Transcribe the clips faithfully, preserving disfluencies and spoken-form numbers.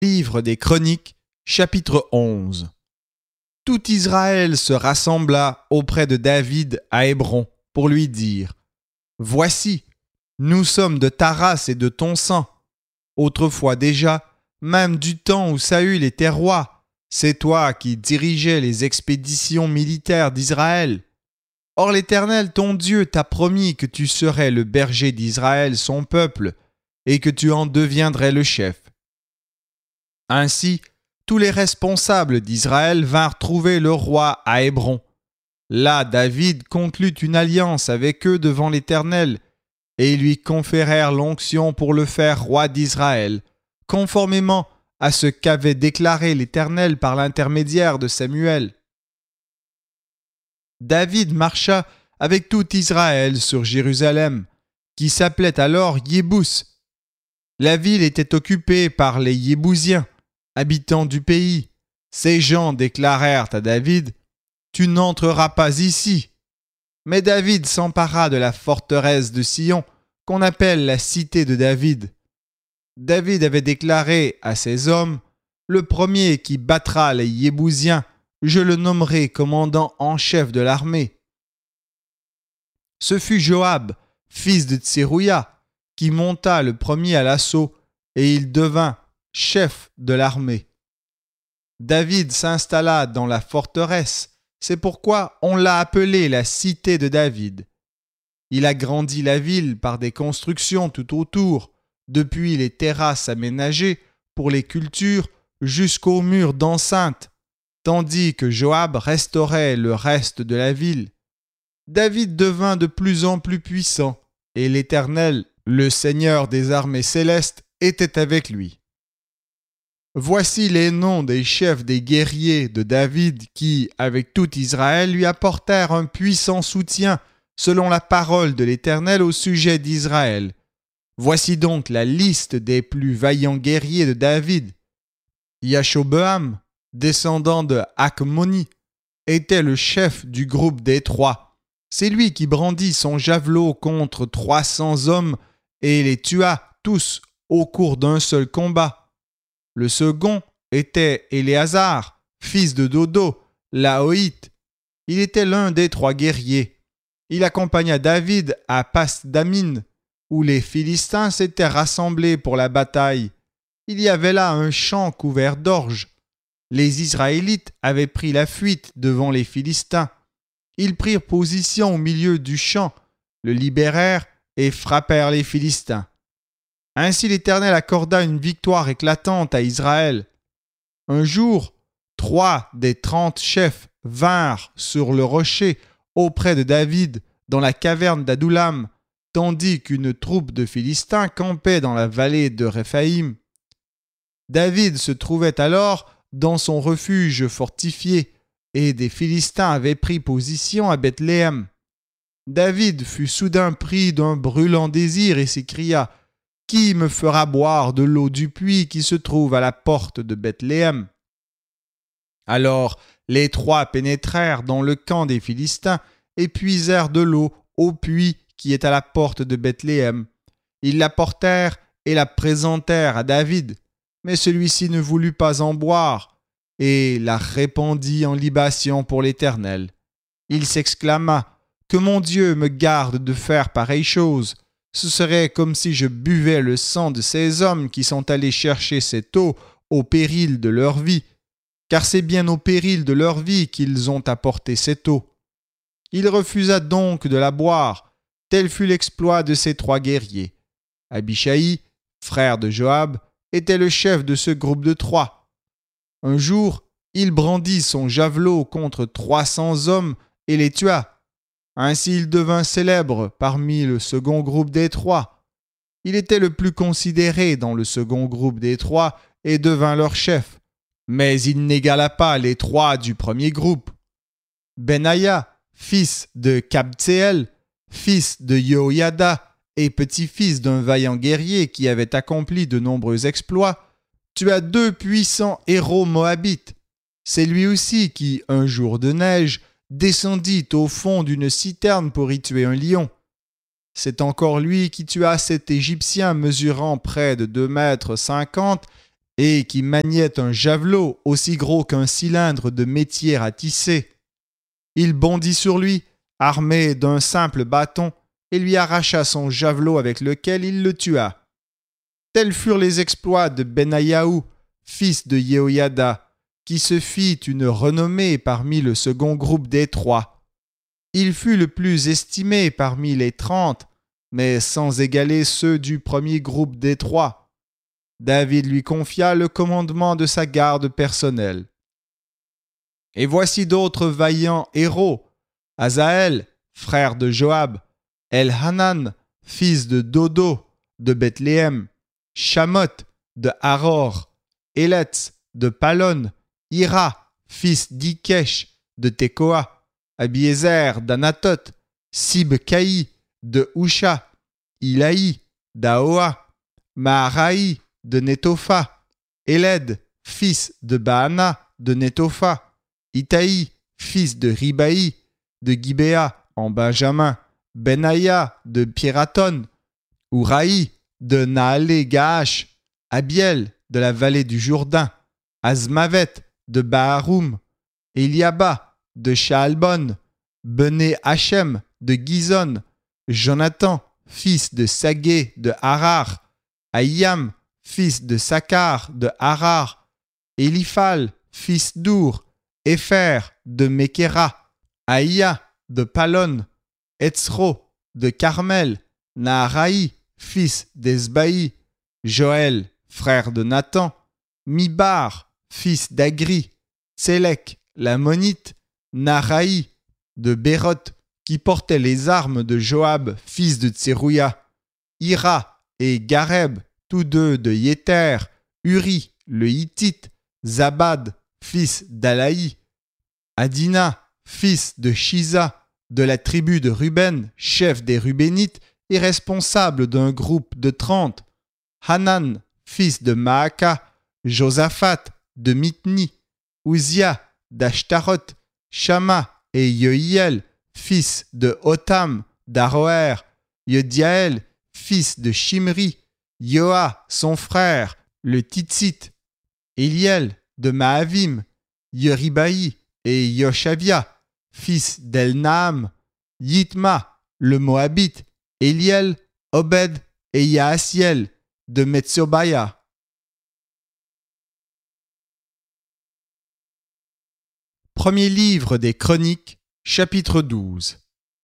Livre des Chroniques, chapitre onze. Tout Israël se rassembla auprès de David à Hébron pour lui dire : Voici, nous sommes de ta race et de ton sang. Autrefois déjà, même du temps où Saül était roi, c'est toi qui dirigeais les expéditions militaires d'Israël. Or l'Éternel ton Dieu t'a promis que tu serais le berger d'Israël son peuple, et que tu en deviendrais le chef. Ainsi, tous les responsables d'Israël vinrent trouver le roi à Hébron. Là, David conclut une alliance avec eux devant l'Éternel, et ils lui conférèrent l'onction pour le faire roi d'Israël, conformément à ce qu'avait déclaré l'Éternel par l'intermédiaire de Samuel. David marcha avec tout Israël sur Jérusalem, qui s'appelait alors Yébous. La ville était occupée par les Yébousiens, habitants du pays. Ces gens déclarèrent à David : Tu n'entreras pas ici. Mais David s'empara de la forteresse de Sion, qu'on appelle la cité de David. David avait déclaré à ses hommes : Le premier qui battra les Yébousiens, je le nommerai commandant en chef de l'armée. Ce fut Joab, fils de Tserouïa, qui monta le premier à l'assaut, et il devint chef de l'armée. David s'installa dans la forteresse, c'est pourquoi on l'a appelée la cité de David. Il agrandit la ville par des constructions tout autour, depuis les terrasses aménagées pour les cultures jusqu'aux murs d'enceinte, tandis que Joab restaurait le reste de la ville. David devint de plus en plus puissant, et l'Éternel, le Seigneur des armées célestes, était avec lui. Voici les noms des chefs des guerriers de David qui, avec tout Israël, lui apportèrent un puissant soutien selon la parole de l'Éternel au sujet d'Israël. Voici donc la liste des plus vaillants guerriers de David. Yashobeam, descendant de Hakmoni, était le chef du groupe des trois. C'est lui qui brandit son javelot contre trois cents hommes et les tua tous au cours d'un seul combat. Le second était Éléazar, fils de Dodo, l'Ahoïte. Il était l'un des trois guerriers. Il accompagna David à Pas-Damim, où les Philistins s'étaient rassemblés pour la bataille. Il y avait là un champ couvert d'orge. Les Israélites avaient pris la fuite devant les Philistins. Ils prirent position au milieu du champ, le libérèrent et frappèrent les Philistins. Ainsi l'Éternel accorda une victoire éclatante à Israël. Un jour, trois des trente chefs vinrent sur le rocher auprès de David dans la caverne d'Adoulam, tandis qu'une troupe de Philistins campait dans la vallée de Réphaïm. David se trouvait alors dans son refuge fortifié, et des Philistins avaient pris position à Bethléem. David fut soudain pris d'un brûlant désir et s'écria : Qui me fera boire de l'eau du puits qui se trouve à la porte de Bethléem ? Alors les trois pénétrèrent dans le camp des Philistins et puisèrent de l'eau au puits qui est à la porte de Bethléem. Ils l'apportèrent et la présentèrent à David, mais celui-ci ne voulut pas en boire et la répandit en libation pour l'Éternel. Il s'exclama : Que mon Dieu me garde de faire pareille chose. Ce serait comme si je buvais le sang de ces hommes qui sont allés chercher cette eau au péril de leur vie, car c'est bien au péril de leur vie qu'ils ont apporté cette eau. Il refusa donc de la boire. Tel fut l'exploit de ces trois guerriers. Abishai, frère de Joab, était le chef de ce groupe de trois. Un jour, il brandit son javelot contre trois cents hommes et les tua. Ainsi il devint célèbre parmi le second groupe des trois. Il était le plus considéré dans le second groupe des trois et devint leur chef. Mais il n'égala pas les trois du premier groupe. Benaïa, fils de Kabtséel, fils de Yoyada et petit-fils d'un vaillant guerrier qui avait accompli de nombreux exploits, tua deux puissants héros moabites. C'est lui aussi qui, un jour de neige, descendit au fond d'une citerne pour y tuer un lion. C'est encore lui qui tua cet Égyptien mesurant près de deux mètres cinquante et qui maniait un javelot aussi gros qu'un cylindre de métier à tisser. Il bondit sur lui, armé d'un simple bâton, et lui arracha son javelot avec lequel il le tua. Tels furent les exploits de Benayahu, fils de Yehoyada, qui se fit une renommée parmi le second groupe des trois. Il fut le plus estimé parmi les trente, mais sans égaler ceux du premier groupe des trois. David lui confia le commandement de sa garde personnelle. Et voici d'autres vaillants héros: Azaël, frère de Joab, Elhanan, fils de Dodo, de Bethléem, Shamoth, de Haror, Eletz, de Palon, Ira, fils d'Ikesh, de Tekoa, Abiezer, d'Anatot, Sibcaï, de Husha, Ilaï, d'Aoa, Maharaï, de Netopha, Eled, fils de Baana, de Netopha, Itaï, fils de Ribaï, de Gibéa, en Benjamin, Benaya, de Piraton, Uraï, de Nahalé-Gaash, Abiel, de la vallée du Jourdain, Azmavet, de Baharoum, Eliaba, de Shaalbon, Bené Hachem, de Gizon, Jonathan, fils de Sagé, de Harar, Aïam, fils de Sakar, de Harar, Eliphal, fils d'Our, Épher, de Mekera, Aïa, de Palon, Etzro, de Carmel, Naharaï, fils d'Esbaï, Joël, frère de Nathan, Mibar, fils d'Agri, Tsélek, l'ammonite, Naharaï, de Béroth, qui portait les armes de Joab, fils de Tserouïa, Ira et Gareb, tous deux de Yéter, Uri, le Hittite, Zabad, fils d'Alaï, Adina, fils de Shiza, de la tribu de Ruben, chef des Rubénites et responsable d'un groupe de trente, Hanan, fils de Maaka, Josaphat, de Mitni, Uzia, d'Ashtaroth, Shama et Yohiel, fils de Otam, d'Aroer, Yediael, fils de Shimri, Yoa, son frère, le Titsite, Eliel, de Mahavim, Yeribaï et Yoshavia, fils d'Elnaam, Yitma, le Moabite, Eliel, Obed et Yaasiel, de Metsobaya. Premier livre des Chroniques, chapitre douze.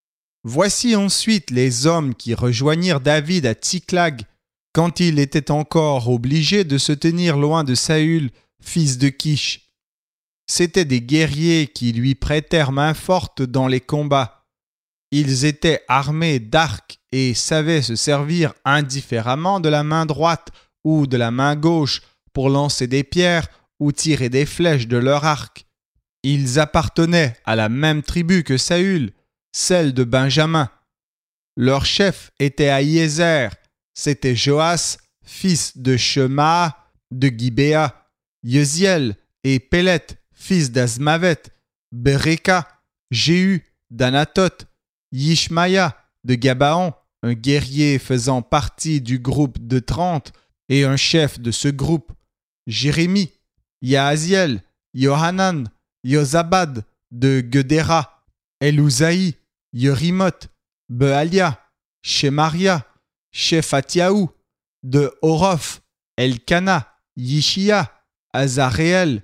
Voici ensuite les hommes qui rejoignirent David à Tsiklag, quand il était encore obligé de se tenir loin de Saül, fils de Kish. C'étaient des guerriers qui lui prêtèrent main forte dans les combats. Ils étaient armés d'arcs et savaient se servir indifféremment de la main droite ou de la main gauche pour lancer des pierres ou tirer des flèches de leur arc. Ils appartenaient à la même tribu que Saül, celle de Benjamin. Leur chef était Ahiézer, c'était Joas, fils de Shema, de Gibéa, Yeuziel et Pélet, fils d'Azmavet, Bereka, Jéhu, d'Anatot, Yishmaïa, de Gabaon, un guerrier faisant partie du groupe de trente et un chef de ce groupe, Jérémie, Yahaziel, Yohanan, Yozabad, de Gedéra, Elouzaï, Yerimoth, Bealia, Shemaria, Shephatiaou, de Horof, Elkana, Yishia, Azaréel,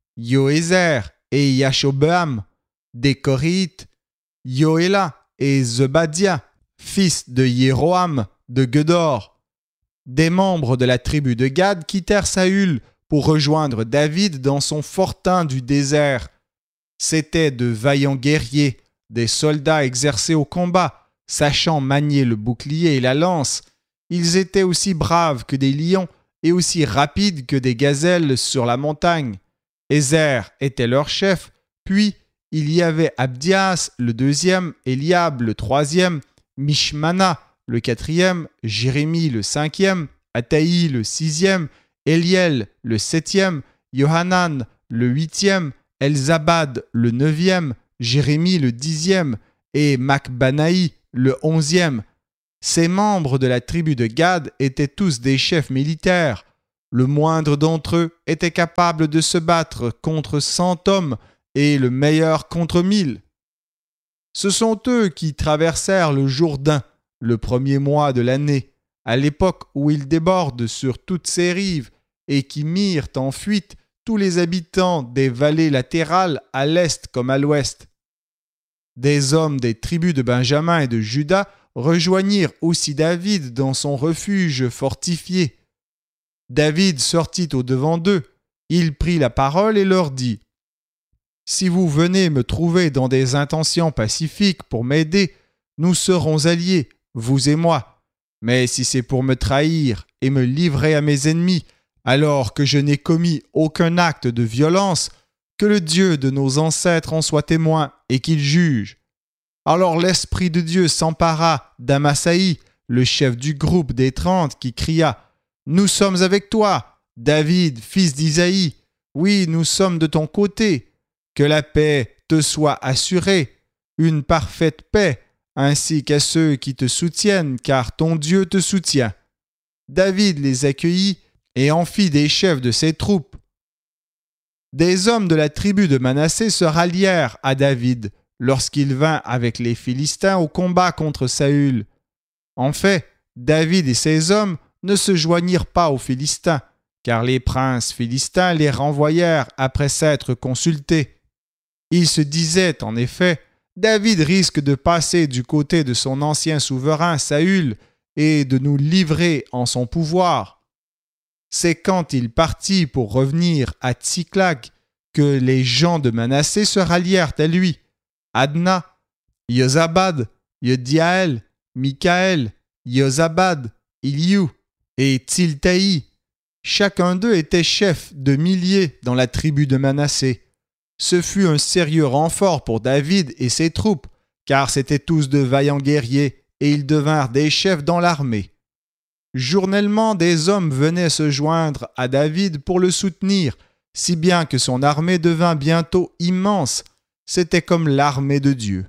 Yoézer et Yashobeam, des Corites, Yoéla et Zebadia, fils de Jéroham, de Gedor. Des membres de la tribu de Gad quittèrent Saül pour rejoindre David dans son fortin du désert. C'étaient de vaillants guerriers, des soldats exercés au combat, sachant manier le bouclier et la lance. Ils étaient aussi braves que des lions et aussi rapides que des gazelles sur la montagne. Ézer était leur chef, puis il y avait Abdias le deuxième, Eliab le troisième, Mishmana le quatrième, Jérémie le cinquième, Ataï le sixième, Eliel le septième, Yohanan le huitième, Elzabad le neuvième, Jérémie le dixième et Macbanaï le onzième. Ces membres de la tribu de Gad étaient tous des chefs militaires. Le moindre d'entre eux était capable de se battre contre cent hommes et le meilleur contre mille. Ce sont eux qui traversèrent le Jourdain le premier mois de l'année, à l'époque où il déborde sur toutes ses rives, et qui mirent en fuite tous les habitants des vallées latérales à l'est comme à l'ouest. Des hommes des tribus de Benjamin et de Juda rejoignirent aussi David dans son refuge fortifié. David sortit au-devant d'eux, il prit la parole et leur dit : « Si vous venez me trouver dans des intentions pacifiques pour m'aider, nous serons alliés, vous et moi. Mais si c'est pour me trahir et me livrer à mes ennemis, alors que je n'ai commis aucun acte de violence, que le Dieu de nos ancêtres en soit témoin et qu'il juge. » Alors l'Esprit de Dieu s'empara d'Amasaï, le chef du groupe des trente, qui cria : « Nous sommes avec toi, David, fils d'Isaïe. Oui, nous sommes de ton côté. Que la paix te soit assurée, une parfaite paix, ainsi qu'à ceux qui te soutiennent, car ton Dieu te soutient. » David les accueillit et en fit des chefs de ses troupes. Des hommes de la tribu de Manassé se rallièrent à David lorsqu'il vint avec les Philistins au combat contre Saül. En fait, David et ses hommes ne se joignirent pas aux Philistins, car les princes philistins les renvoyèrent après s'être consultés. Ils se disaient en effet : David risque de passer du côté de son ancien souverain Saül et de nous livrer en son pouvoir. C'est quand il partit pour revenir à Tsiklag que les gens de Manassé se rallièrent à lui. Adna, Yozabad, Yediaël, Mikaël, Yozabad, Iliou et Tsiltaï. Chacun d'eux était chef de milliers dans la tribu de Manassé. Ce fut un sérieux renfort pour David et ses troupes, car c'étaient tous de vaillants guerriers et ils devinrent des chefs dans l'armée. Journellement, des hommes venaient se joindre à David pour le soutenir, si bien que son armée devint bientôt immense. C'était comme l'armée de Dieu.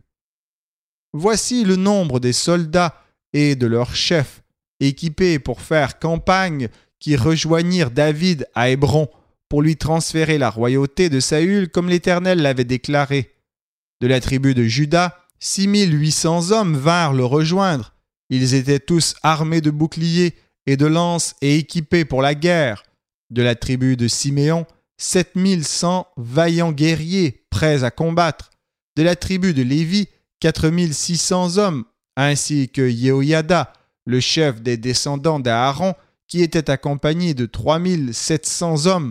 Voici le nombre des soldats et de leurs chefs, équipés pour faire campagne, qui rejoignirent David à Hébron pour lui transférer la royauté de Saül comme l'Éternel l'avait déclaré. De la tribu de Juda, six mille huit cents hommes vinrent le rejoindre. Ils étaient tous armés de boucliers et de lances et équipés pour la guerre. De la tribu de Siméon, sept mille cent vaillants guerriers prêts à combattre. De la tribu de Lévi, quatre mille six cents hommes, ainsi que Yehoyada, le chef des descendants d'Aaron, qui était accompagné de trois mille sept cents hommes.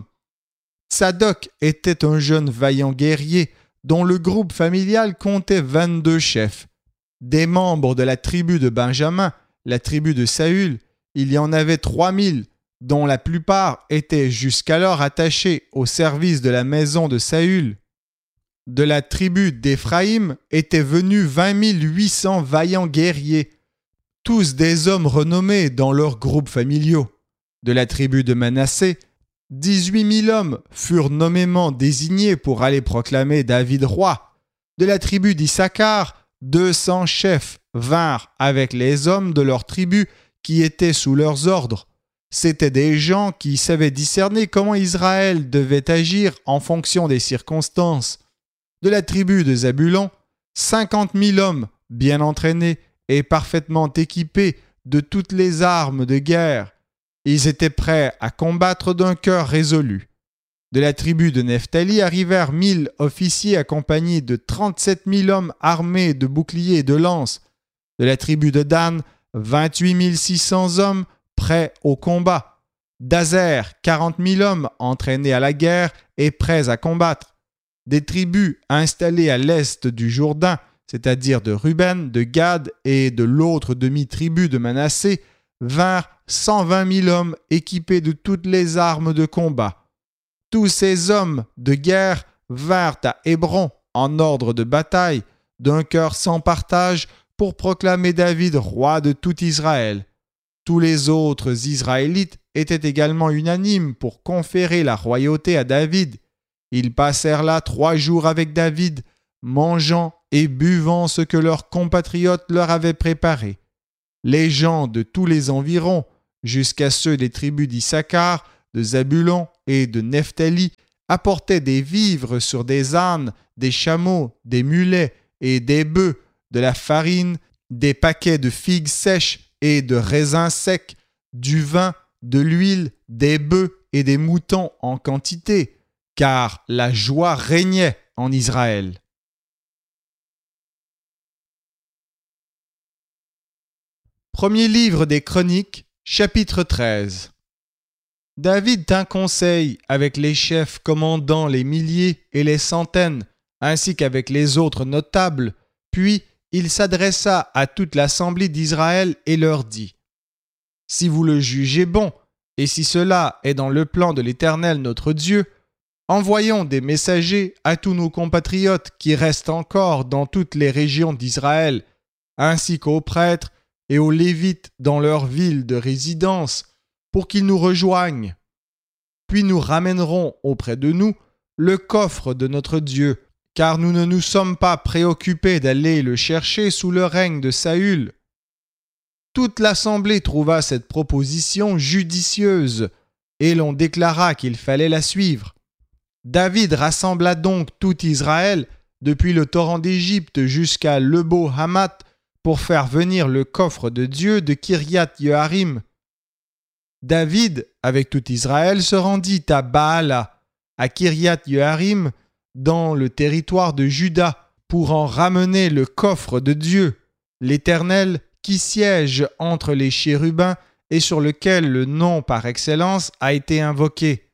Tsadok était un jeune vaillant guerrier dont le groupe familial comptait vingt-deux chefs. Des membres de la tribu de Benjamin, la tribu de Saül, il y en avait trois mille, dont la plupart étaient jusqu'alors attachés au service de la maison de Saül. De la tribu d'Éphraïm étaient venus vingt mille huit cents vaillants guerriers, tous des hommes renommés dans leurs groupes familiaux. De la tribu de Manassé, dix-huit mille hommes furent nommément désignés pour aller proclamer David roi. De la tribu d'Issachar, deux cents chefs vinrent avec les hommes de leur tribu qui étaient sous leurs ordres. C'étaient des gens qui savaient discerner comment Israël devait agir en fonction des circonstances. De la tribu de Zabulon, cinquante mille hommes bien entraînés et parfaitement équipés de toutes les armes de guerre. Ils étaient prêts à combattre d'un cœur résolu. De la tribu de Nephtali arrivèrent mille officiers accompagnés de trente-sept mille hommes armés de boucliers et de lances. De la tribu de Dan, vingt-huit mille six cents hommes prêts au combat. D'Azer, quarante mille hommes entraînés à la guerre et prêts à combattre. Des tribus installées à l'est du Jourdain, c'est-à-dire de Ruben, de Gad et de l'autre demi-tribu de Manassé, vinrent cent vingt mille hommes équipés de toutes les armes de combat. Tous ces hommes de guerre vinrent à Hébron en ordre de bataille, d'un cœur sans partage, pour proclamer David roi de tout Israël. Tous les autres Israélites étaient également unanimes pour conférer la royauté à David. Ils passèrent là trois jours avec David, mangeant et buvant ce que leurs compatriotes leur avaient préparé. Les gens de tous les environs, jusqu'à ceux des tribus d'Issachar, de Zabulon et de Nephtali apportaient des vivres sur des ânes, des chameaux, des mulets et des bœufs, de la farine, des paquets de figues sèches et de raisins secs, du vin, de l'huile, des bœufs et des moutons en quantité, car la joie régnait en Israël. Premier livre des Chroniques, chapitre treize. David tint conseil avec les chefs commandant les milliers et les centaines, ainsi qu'avec les autres notables, puis il s'adressa à toute l'assemblée d'Israël et leur dit : « Si vous le jugez bon, et si cela est dans le plan de l'Éternel notre Dieu, envoyons des messagers à tous nos compatriotes qui restent encore dans toutes les régions d'Israël, ainsi qu'aux prêtres et aux Lévites dans leur ville de résidence, pour qu'ils nous rejoignent. Puis nous ramènerons auprès de nous le coffre de notre Dieu, car nous ne nous sommes pas préoccupés d'aller le chercher sous le règne de Saül. » Toute l'assemblée trouva cette proposition judicieuse, et l'on déclara qu'il fallait la suivre. David rassembla donc tout Israël, depuis le torrent d'Égypte jusqu'à Lebo-Hamath, pour faire venir le coffre de Dieu de Kiriath-Yearim. David, avec tout Israël, se rendit à Baala, à Kiriath-Yearim, dans le territoire de Juda, pour en ramener le coffre de Dieu, l'Éternel, qui siège entre les chérubins et sur lequel le nom par excellence a été invoqué.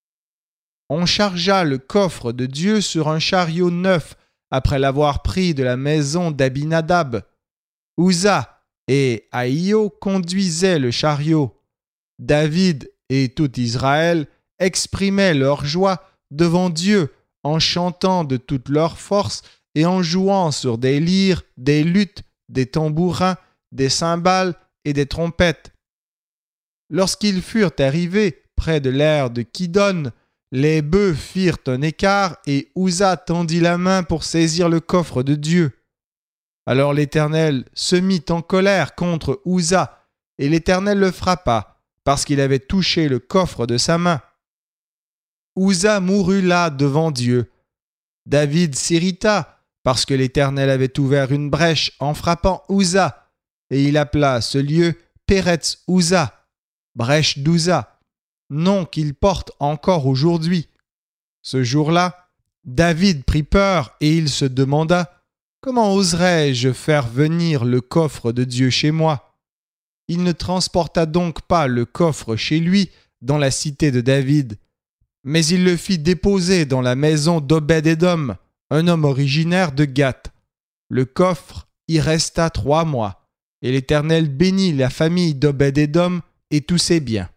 On chargea le coffre de Dieu sur un chariot neuf après l'avoir pris de la maison d'Abinadab. Uza et Ahio conduisaient le chariot. David et tout Israël exprimaient leur joie devant Dieu en chantant de toute leur force et en jouant sur des lyres, des luths, des tambourins, des cymbales et des trompettes. Lorsqu'ils furent arrivés près de l'aire de Kidon, les bœufs firent un écart et Uza tendit la main pour saisir le coffre de Dieu. Alors l'Éternel se mit en colère contre Uza, et l'Éternel le frappa, parce qu'il avait touché le coffre de sa main. Uza mourut là devant Dieu. David s'irrita, parce que l'Éternel avait ouvert une brèche en frappant Uza, et il appela ce lieu Péretz Uza, brèche d'Uza, nom qu'il porte encore aujourd'hui. Ce jour-là, David prit peur et il se demanda : comment oserais-je faire venir le coffre de Dieu chez moi ? Il ne transporta donc pas le coffre chez lui dans la cité de David, mais il le fit déposer dans la maison d'Obed-Édom, un homme originaire de Gath. Le coffre y resta trois mois, et l'Éternel bénit la famille d'Obed-Édom et tous ses biens.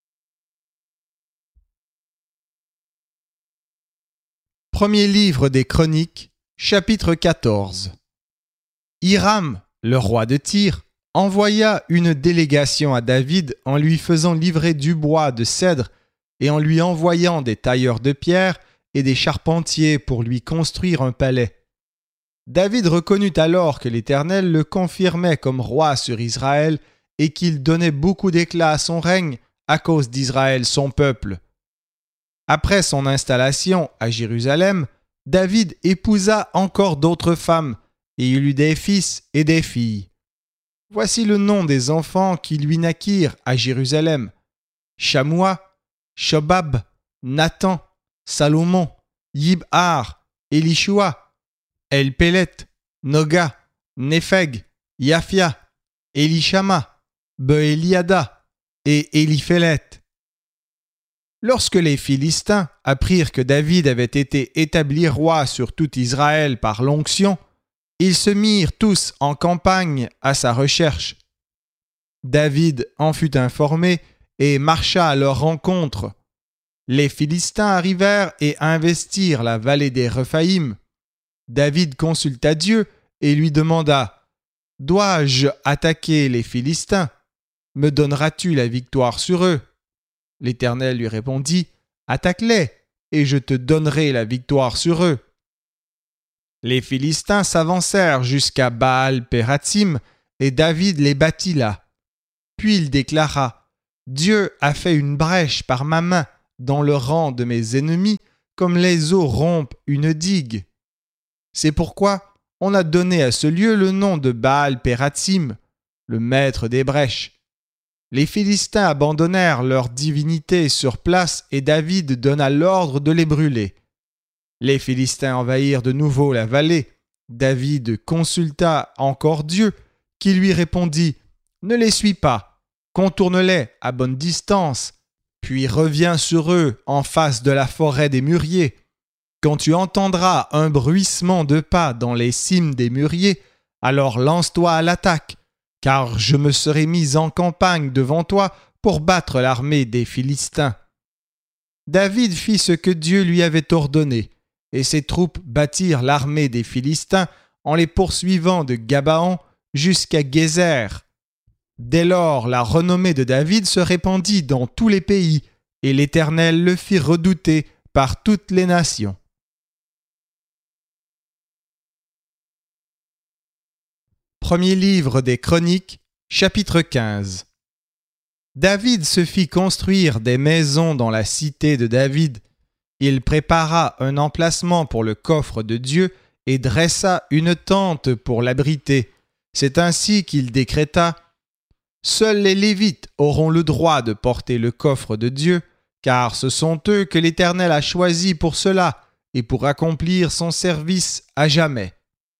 Premier livre des Chroniques, chapitre quatorze. Hiram, le roi de Tyr, envoya une délégation à David en lui faisant livrer du bois de cèdre et en lui envoyant des tailleurs de pierre et des charpentiers pour lui construire un palais. David reconnut alors que l'Éternel le confirmait comme roi sur Israël et qu'il donnait beaucoup d'éclat à son règne à cause d'Israël son peuple. Après son installation à Jérusalem, David épousa encore d'autres femmes, et il eut des fils et des filles. Voici le nom des enfants qui lui naquirent à Jérusalem: Shammua, Shobab, Nathan, Salomon, Yibhar, Elishua, Elpelet, Noga, Népheg, Yaphia, Elishama, Beéliada et Éliphélet. Lorsque les Philistins apprirent que David avait été établi roi sur tout Israël par l'onction, ils se mirent tous en campagne à sa recherche. David en fut informé et marcha à leur rencontre. Les Philistins arrivèrent et investirent la vallée des Rephaïm. David consulta Dieu et lui demanda : « Dois-je attaquer les Philistins ? Me donneras-tu la victoire sur eux ? » L'Éternel lui répondit : « Attaque-les, et je te donnerai la victoire sur eux. » Les Philistins s'avancèrent jusqu'à Baal-Pératsim, et David les battit là. Puis il déclara : Dieu a fait une brèche par ma main dans le rang de mes ennemis, comme les eaux rompent une digue. C'est pourquoi on a donné à ce lieu le nom de Baal-Pératsim, le maître des brèches. Les Philistins abandonnèrent leur divinité sur place et David donna l'ordre de les brûler. Les Philistins envahirent de nouveau la vallée. David consulta encore Dieu, qui lui répondit « Ne les suis pas, contourne-les à bonne distance, puis reviens sur eux en face de la forêt des mûriers. Quand tu entendras un bruissement de pas dans les cimes des mûriers, alors lance-toi à l'attaque, car je me serai mis en campagne devant toi pour battre l'armée des Philistins. » David fit ce que Dieu lui avait ordonné, et ses troupes battirent l'armée des Philistins en les poursuivant de Gabaon jusqu'à Gézer. Dès lors, la renommée de David se répandit dans tous les pays, et l'Éternel le fit redouter par toutes les nations. Premier livre des Chroniques, chapitre quinze. David se fit construire des maisons dans la cité de David. Il prépara un emplacement pour le coffre de Dieu et dressa une tente pour l'abriter. C'est ainsi qu'il décréta « Seuls les Lévites auront le droit de porter le coffre de Dieu, car ce sont eux que l'Éternel a choisis pour cela et pour accomplir son service à jamais. »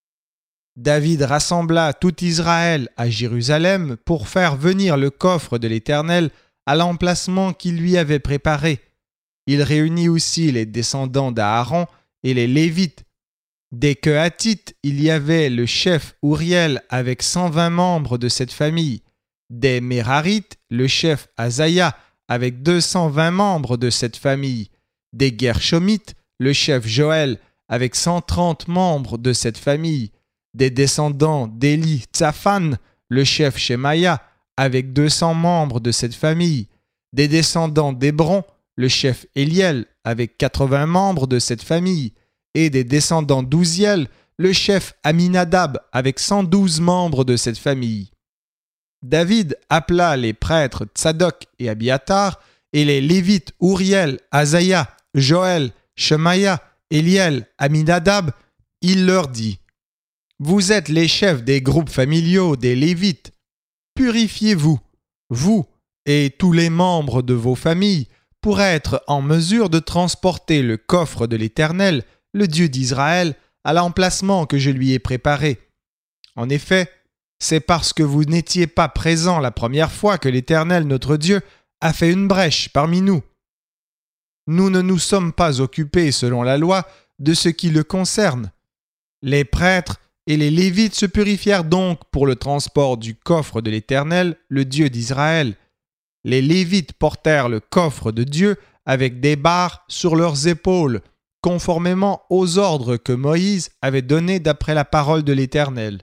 David rassembla tout Israël à Jérusalem pour faire venir le coffre de l'Éternel à l'emplacement qu'il lui avait préparé. Il réunit aussi les descendants d'Aaron et les Lévites. Des Kehathites, il y avait le chef Uriel avec cent vingt membres de cette famille. Des Mérarites, le chef Azaïa avec deux cent vingt membres de cette famille. Des Guershomites, le chef Joël avec cent trente membres de cette famille. Des descendants d'Éli Tsaphan, le chef Shemaïa, avec deux cents membres de cette famille. Des descendants d'Hébron, le chef Éliel, avec quatre-vingts membres de cette famille. Et des descendants d'Ouziel, le chef Aminadab, avec cent douze membres de cette famille. David appela les prêtres Tsadok et Abiatar, et les Lévites Uriel, Azaïa, Joël, Shemaïa, Éliel, Aminadab. Il leur dit: Vous êtes les chefs des groupes familiaux des Lévites. Purifiez-vous, vous et tous les membres de vos familles, pour être en mesure de transporter le coffre de l'Éternel, le Dieu d'Israël, à l'emplacement que je lui ai préparé. En effet, c'est parce que vous n'étiez pas présents la première fois que l'Éternel, notre Dieu, a fait une brèche parmi nous. Nous ne nous sommes pas occupés, selon la loi, de ce qui le concerne. Les prêtres et les Lévites se purifièrent donc pour le transport du coffre de l'Éternel, le Dieu d'Israël. Les Lévites portèrent le coffre de Dieu avec des barres sur leurs épaules, conformément aux ordres que Moïse avait donnés d'après la parole de l'Éternel.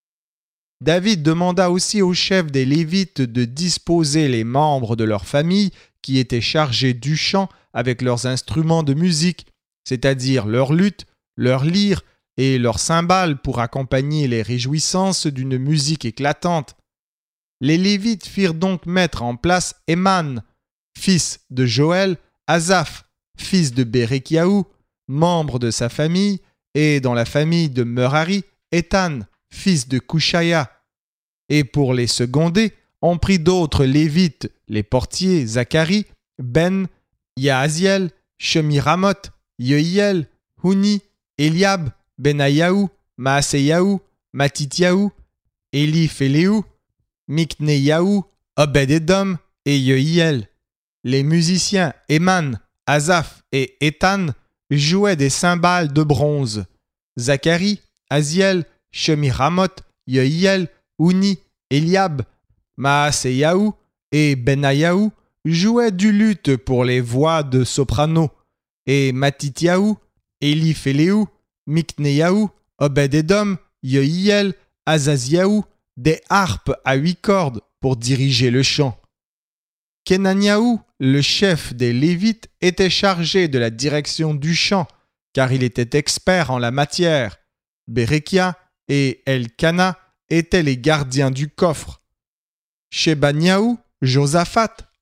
David demanda aussi aux chefs des Lévites de disposer les membres de leur famille qui étaient chargés du chant avec leurs instruments de musique, c'est-à-dire leurs luttes, leurs lyres et leurs cymbales pour accompagner les réjouissances d'une musique éclatante. Les Lévites firent donc mettre en place Éman, fils de Joël, Asaph, fils de Béréchiaou, membre de sa famille, et dans la famille de Merari, Étan, fils de Couchaya. Et pour les seconder, on prit d'autres Lévites, les portiers Zacharie, Ben, Yaaziel, Shemiramoth, Yehiel, Huni, Eliab, Benayahu, Maaseyahu, Matityahu, Éliphéléhu, Mikneyahu, Obed-Édom et Yehiel. Les musiciens Éman, Asaph et Étan jouaient des cymbales de bronze. Zacharie, Aziel, Shemiramoth, Yehiel, Huni, Eliab, Maaseyahu et Benayahu jouaient du luth pour les voix de soprano, et Matityahu, Éliphéléhu, Mikneyahu, Obed-Édom, Yehiel, Azaziahu, des harpes à huit cordes pour diriger le chant. Kenaniahu, le chef des Lévites, était chargé de la direction du chant, car il était expert en la matière. Béréchia et Elkana étaient les gardiens du coffre. Shebaniahu, Josaphat,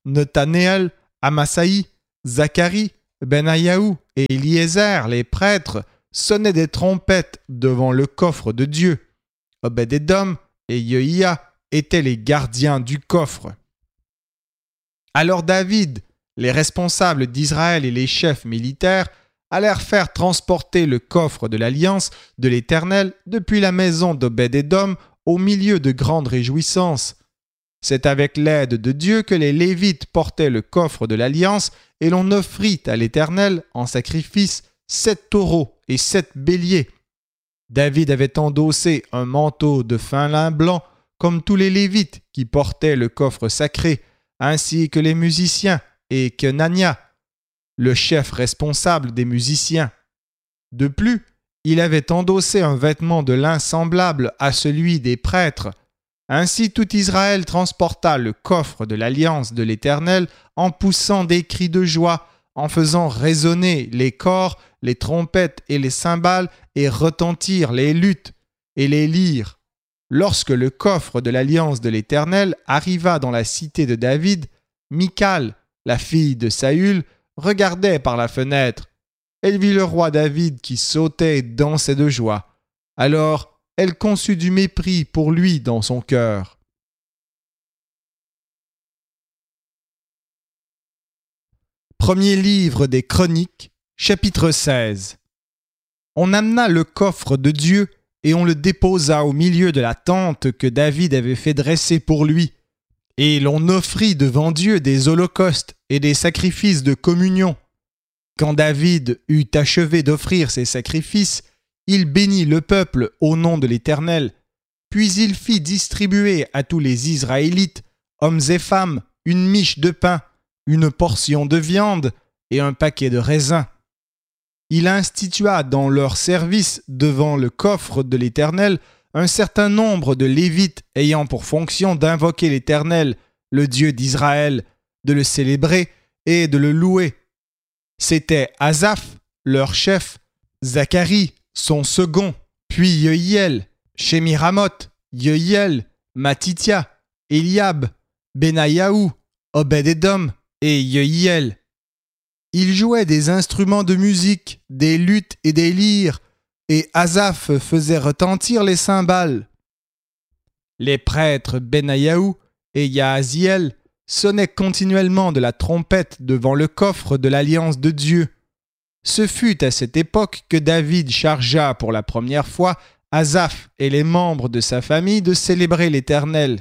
Nethanéel, Amasaï, Zacharie, Benayahu et Eliezer, les prêtres, sonnaient des trompettes devant le coffre de Dieu. Obed-Édom et Yehiya étaient les gardiens du coffre. Alors David, les responsables d'Israël et les chefs militaires allèrent faire transporter le coffre de l'Alliance de l'Éternel depuis la maison d'Obed-Édom au milieu de grandes réjouissances. C'est avec l'aide de Dieu que les Lévites portaient le coffre de l'Alliance et l'on offrit à l'Éternel en sacrifice sept taureaux et sept béliers. David avait endossé un manteau de fin lin blanc comme tous les Lévites qui portaient le coffre sacré, ainsi que les musiciens et Kenania, le chef responsable des musiciens. De plus, il avait endossé un vêtement de lin semblable à celui des prêtres. Ainsi tout Israël transporta le coffre de l'Alliance de l'Éternel en poussant des cris de joie, en faisant résonner les cors, les trompettes et les cymbales et retentir les luttes et les lyres. Lorsque le coffre de l'Alliance de l'Éternel arriva dans la cité de David, Michal, la fille de Saül, regardait par la fenêtre. Elle vit le roi David qui sautait et dansait de joie. Alors, elle conçut du mépris pour lui dans son cœur. Premier livre des Chroniques, chapitre seize. On amena le coffre de Dieu et on le déposa au milieu de la tente que David avait fait dresser pour lui. Et l'on offrit devant Dieu des holocaustes et des sacrifices de communion. Quand David eut achevé d'offrir ses sacrifices, il bénit le peuple au nom de l'Éternel. Puis il fit distribuer à tous les Israélites, hommes et femmes, une miche de pain, une portion de viande et un paquet de raisins. Il institua dans leur service devant le coffre de l'Éternel un certain nombre de Lévites ayant pour fonction d'invoquer l'Éternel, le Dieu d'Israël, de le célébrer et de le louer. C'étaient Asaph, leur chef, Zacharie, son second, puis Yehiel, Shemiramoth, Yehiel, Matithia, Eliab, Benayahu, Obed-Édom et Yehiel. Ils jouaient des instruments de musique, des luttes et des lyres, et Asaph faisait retentir les cymbales. Les prêtres Benayahu et Yahaziel sonnaient continuellement de la trompette devant le coffre de l'Alliance de Dieu. Ce fut à cette époque que David chargea pour la première fois Asaph et les membres de sa famille de célébrer l'Éternel.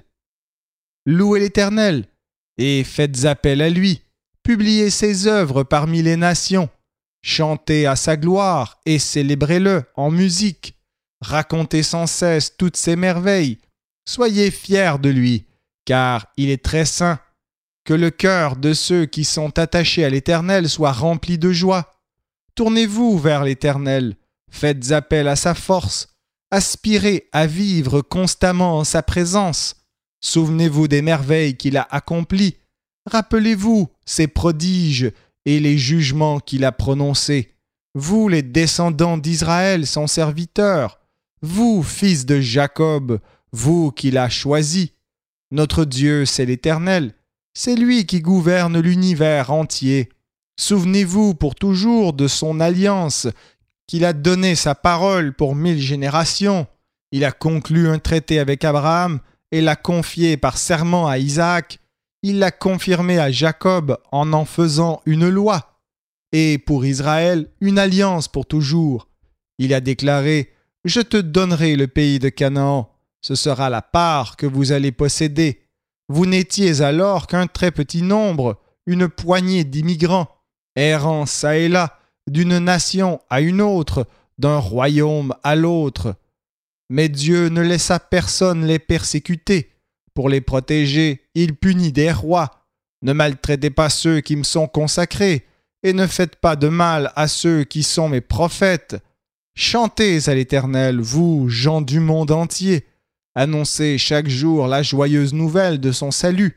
Louez l'Éternel et faites appel à lui, publiez ses œuvres parmi les nations, chantez à sa gloire et célébrez-le en musique, racontez sans cesse toutes ses merveilles, soyez fiers de lui, car il est très saint. Que le cœur de ceux qui sont attachés à l'Éternel soit rempli de joie. Tournez-vous vers l'Éternel, faites appel à sa force, aspirez à vivre constamment en sa présence. Souvenez-vous des merveilles qu'il a accomplies. Rappelez-vous ses prodiges et les jugements qu'il a prononcés. Vous, les descendants d'Israël, son serviteur, vous, fils de Jacob, vous qu'il a choisi. Notre Dieu, c'est l'Éternel. C'est lui qui gouverne l'univers entier. Souvenez-vous pour toujours de son alliance, qu'il a donné sa parole pour mille générations. Il a conclu un traité avec Abraham et l'a confié par serment à Isaac. Il l'a confirmé à Jacob en en faisant une loi. Et pour Israël, une alliance pour toujours. Il a déclaré « Je te donnerai le pays de Canaan. Ce sera la part que vous allez posséder. » Vous n'étiez alors qu'un très petit nombre, une poignée d'immigrants, errant çà et là, d'une nation à une autre, d'un royaume à l'autre. Mais Dieu ne laissa personne les persécuter. Pour les protéger, il punit des rois. Ne maltraitez pas ceux qui me sont consacrés, et ne faites pas de mal à ceux qui sont mes prophètes. Chantez à l'Éternel, vous, gens du monde entier. Annoncez chaque jour la joyeuse nouvelle de son salut.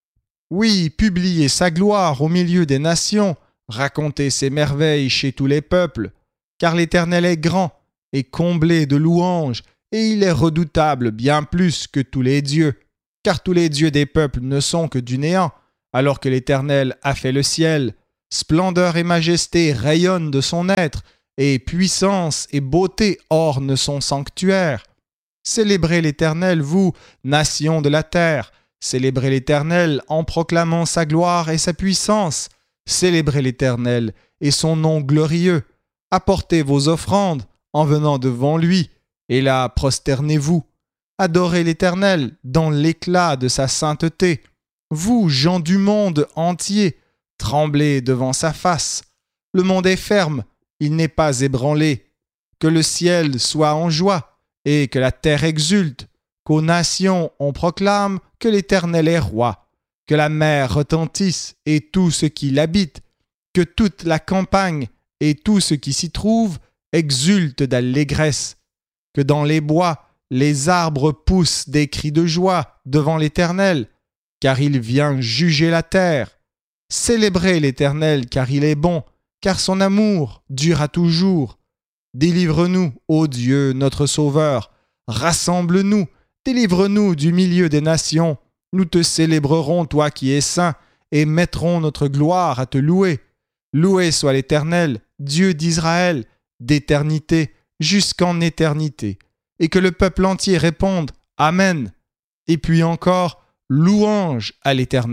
Oui, publiez sa gloire au milieu des nations, racontez ses merveilles chez tous les peuples, car l'Éternel est grand et comblé de louanges, et il est redoutable bien plus que tous les dieux, car tous les dieux des peuples ne sont que du néant, alors que l'Éternel a fait le ciel. Splendeur et majesté rayonnent de son être, et puissance et beauté ornent son sanctuaire. Célébrez l'Éternel, vous, nations de la terre. Célébrez l'Éternel en proclamant sa gloire et sa puissance. Célébrez l'Éternel et son nom glorieux. Apportez vos offrandes en venant devant lui, et là prosternez-vous. Adorez l'Éternel dans l'éclat de sa sainteté. Vous, gens du monde entier, tremblez devant sa face. Le monde est ferme, il n'est pas ébranlé. Que le ciel soit en joie et que la terre exulte. Qu'aux nations on proclame que l'Éternel est roi. Que la mer retentisse et tout ce qui l'habite. Que toute la campagne et tout ce qui s'y trouve exulte d'allégresse. Que dans les bois, les arbres poussent des cris de joie devant l'Éternel, car il vient juger la terre. Célébrez l'Éternel, car il est bon, car son amour dure à toujours. Délivre-nous, ô Dieu, notre Sauveur. Rassemble-nous, délivre-nous du milieu des nations. Nous te célébrerons, toi qui es saint, et mettrons notre gloire à te louer. Loué soit l'Éternel, Dieu d'Israël, d'éternité jusqu'en éternité. Et que le peuple entier réponde « Amen ». Et puis encore « Louange à l'Éternel ».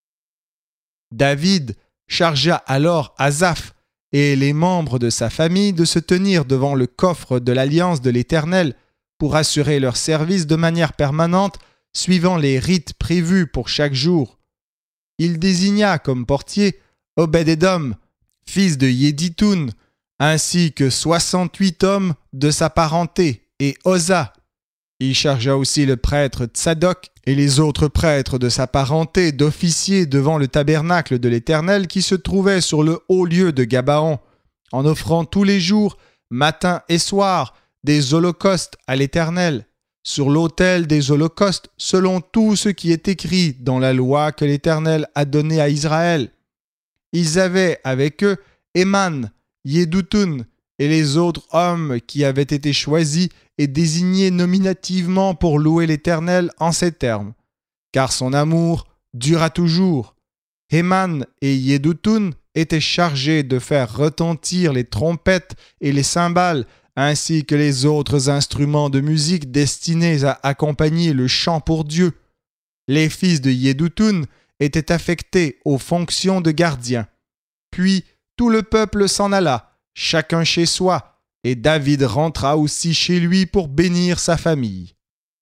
David chargea alors Asaph et les membres de sa famille de se tenir devant le coffre de l'alliance de l'Éternel pour assurer leur service de manière permanente suivant les rites prévus pour chaque jour. Il désigna comme portier Obed-Édom, fils de Yéditoun, ainsi que soixante-huit hommes de sa parenté, et Oza. Il chargea aussi le prêtre Tsadok et les autres prêtres de sa parenté d'officier devant le tabernacle de l'Éternel qui se trouvait sur le haut lieu de Gabaon, en offrant tous les jours, matin et soir, des holocaustes à l'Éternel, sur l'autel des holocaustes, selon tout ce qui est écrit dans la loi que l'Éternel a donnée à Israël. Ils avaient avec eux Éman, Yédoutoun et les autres hommes qui avaient été choisis et désignés nominativement pour louer l'Éternel en ces termes. Car son amour dura toujours. Éman et Yédoutoun étaient chargés de faire retentir les trompettes et les cymbales, ainsi que les autres instruments de musique destinés à accompagner le chant pour Dieu. Les fils de Yédoutoun étaient affectés aux fonctions de gardiens. Puis tout le peuple s'en alla, chacun chez soi, et David rentra aussi chez lui pour bénir sa famille.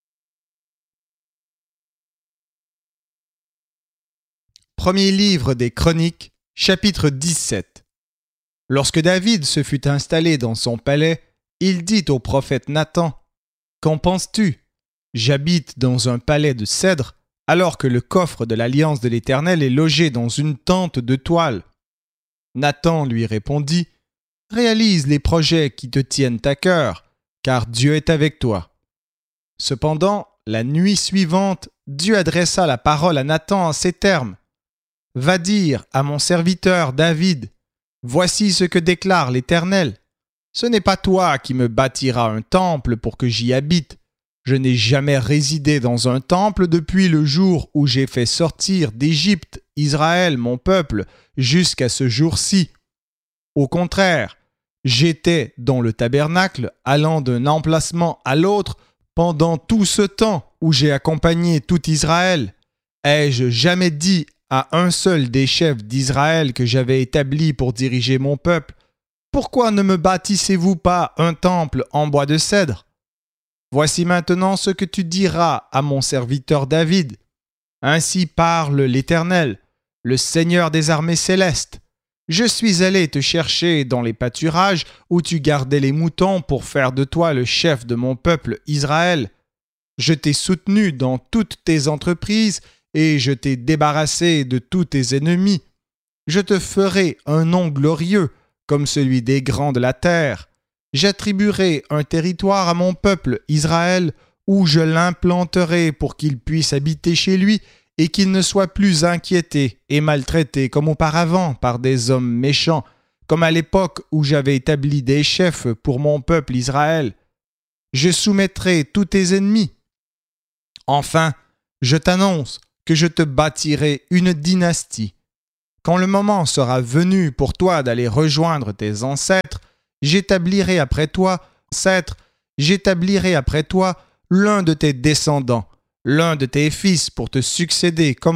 Premier livre des Chroniques, chapitre dix-sept. Lorsque David se fut installé dans son palais, il dit au prophète Nathan, « Qu'en penses-tu ? J'habite dans un palais de cèdre, alors que le coffre de l'alliance de l'Éternel est logé dans une tente de toile. » Nathan lui répondit, « Réalise les projets qui te tiennent à cœur, car Dieu est avec toi. » Cependant, la nuit suivante, Dieu adressa la parole à Nathan en ces termes, « Va dire à mon serviteur David, voici ce que déclare l'Éternel. Ce n'est pas toi qui me bâtiras un temple pour que j'y habite. Je n'ai jamais résidé dans un temple depuis le jour où j'ai fait sortir d'Égypte Israël, mon peuple, jusqu'à ce jour-ci. Au contraire, j'étais dans le tabernacle allant d'un emplacement à l'autre pendant tout ce temps où j'ai accompagné tout Israël. Ai-je jamais dit à un seul des chefs d'Israël que j'avais établi pour diriger mon peuple, « Pourquoi ne me bâtissez-vous pas un temple en bois de cèdre ?» Voici maintenant ce que tu diras à mon serviteur David. Ainsi parle l'Éternel, le Seigneur des armées célestes. Je suis allé te chercher dans les pâturages où tu gardais les moutons pour faire de toi le chef de mon peuple Israël. Je t'ai soutenu dans toutes tes entreprises et je t'ai débarrassé de tous tes ennemis. Je te ferai un nom glorieux comme celui des grands de la terre. J'attribuerai un territoire à mon peuple Israël où je l'implanterai pour qu'il puisse habiter chez lui et qu'il ne soit plus inquiété et maltraité comme auparavant par des hommes méchants, comme à l'époque où j'avais établi des chefs pour mon peuple Israël. Je soumettrai tous tes ennemis. Enfin, je t'annonce que je te bâtirai une dynastie. Quand le moment sera venu pour toi d'aller rejoindre tes ancêtres, j'établirai après toi, ancêtre, j'établirai après toi l'un de tes descendants, l'un de tes fils pour te succéder comme